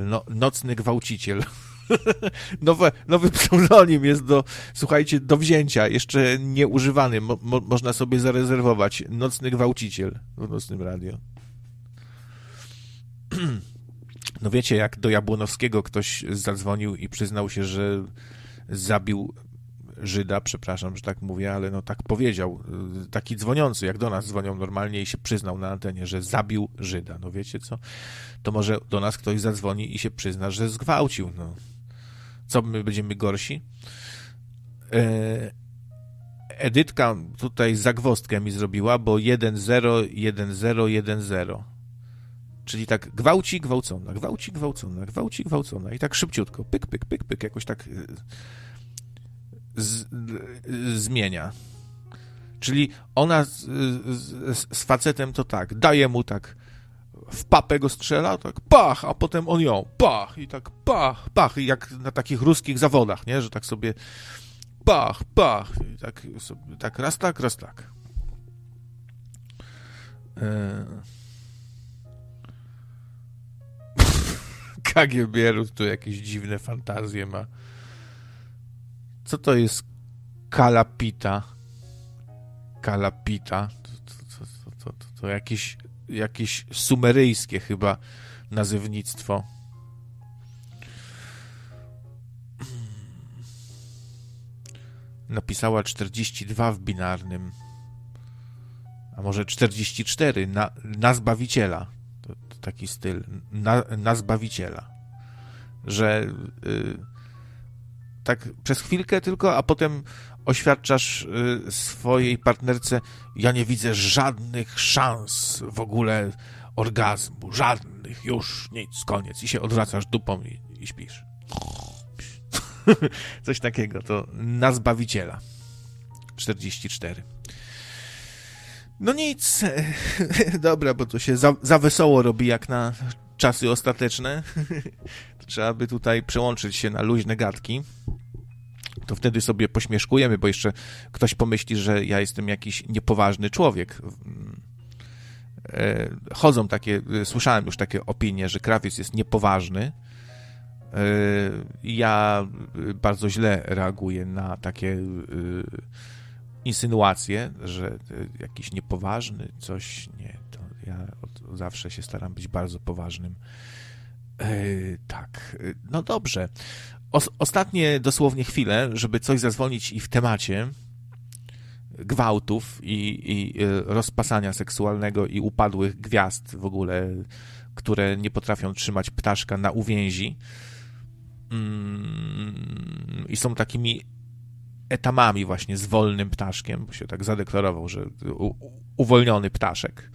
nocny gwałciciel. Nowy pseudonim jest słuchajcie, do wzięcia, jeszcze nieużywany, można sobie zarezerwować. Nocny gwałciciel w Nocnym Radio. No wiecie, jak do Jabłonowskiego ktoś zadzwonił i przyznał się, że zabił Żyda, przepraszam, że tak mówię, ale no tak powiedział, taki dzwoniący, jak do nas dzwonią normalnie i się przyznał na antenie, że zabił Żyda. No wiecie co? To może do nas ktoś zadzwoni i się przyzna, że zgwałcił, no. Co, my będziemy gorsi? Edytka tutaj zagwozdkę mi zrobiła, bo 1-0, 1-0, 1-0. Czyli tak gwałci, gwałcona, gwałci, gwałcona, gwałci, gwałcona. I tak szybciutko, pyk, pyk, pyk, pyk, jakoś tak zmienia. Czyli ona z facetem to tak, daje mu tak, w papę go strzela, tak pach, a potem on ją, pach, i tak pach, pach, i jak na takich ruskich zawodach, nie, że tak sobie pach, pach, i tak sobie, tak raz tak, raz tak. KGB-ru tu jakieś dziwne fantazje ma. Co to jest kalapita? Kalapita? To jakieś sumeryjskie chyba nazewnictwo. Napisała 42 w binarnym. A może 44 na Zbawiciela. To taki styl. Na Zbawiciela. Że tak przez chwilkę tylko, a potem oświadczasz swojej partnerce, ja nie widzę żadnych szans w ogóle orgazmu, żadnych, już nic, koniec. I się odwracasz dupą i śpisz. Coś takiego, to na Zbawiciela. 44. No nic, dobra, bo to się za wesoło robi jak na czasy ostateczne. Trzeba by tutaj przełączyć się na luźne gadki. To wtedy sobie pośmieszkujemy, bo jeszcze ktoś pomyśli, że ja jestem jakiś niepoważny człowiek. Chodzą takie, słyszałem już takie opinie, że krawiec jest niepoważny. Ja bardzo źle reaguję na takie insynuacje, że jakiś niepoważny, coś, nie, to ja zawsze się staram być bardzo poważnym. Tak, no dobrze. Ostatnie dosłownie chwile, żeby coś zadzwonić i w temacie gwałtów i rozpasania seksualnego i upadłych gwiazd w ogóle, które nie potrafią trzymać ptaszka na uwięzi i są takimi etamami właśnie z wolnym ptaszkiem, bo się tak zadeklarował, że uwolniony ptaszek.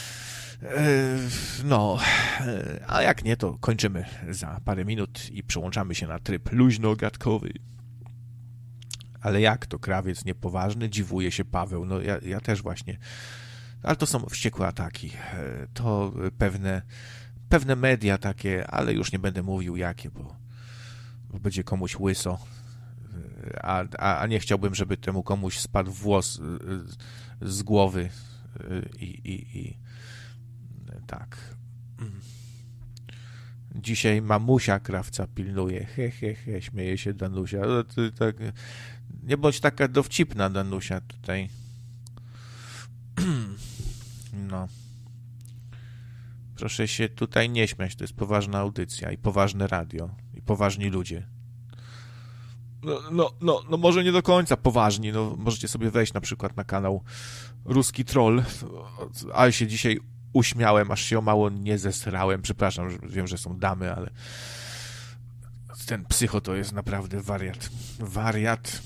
No, a jak nie, to kończymy za parę minut i przełączamy się na tryb luźno-gadkowy. Ale jak to krawiec niepoważny? Dziwuje się Paweł. No ja też właśnie. Ale to są wściekłe ataki. To pewne media takie, ale już nie będę mówił jakie, bo będzie komuś łyso. A nie chciałbym, żeby temu komuś spadł włos z głowy i tak. Dzisiaj mamusia krawca pilnuje. Śmieje się Danusia. Tak, nie bądź taka dowcipna, Danusia, tutaj. No. Proszę się tutaj nie śmiać, to jest poważna audycja i poważne radio i poważni ludzie. No może nie do końca poważni, no możecie sobie wejść na przykład na kanał Ruski Troll, ale się dzisiaj uśmiałem, aż się o mało nie zesrałem, przepraszam, wiem, że są damy, ale ten psycho to jest naprawdę wariat.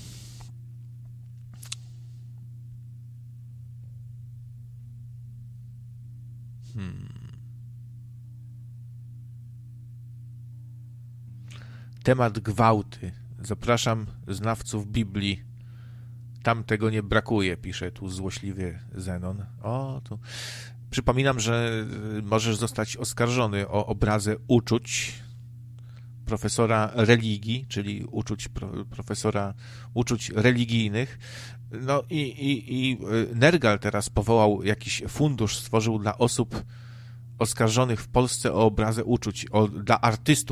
Temat gwałty. Zapraszam znawców Biblii. Tam tego nie brakuje, pisze tu złośliwie Zenon. O, tu przypominam, że możesz zostać oskarżony o obrazę uczuć profesora religii, czyli profesora uczuć religijnych. No i Nergal teraz powołał jakiś fundusz, stworzył dla osób oskarżonych w Polsce o obrazę uczuć, dla artystów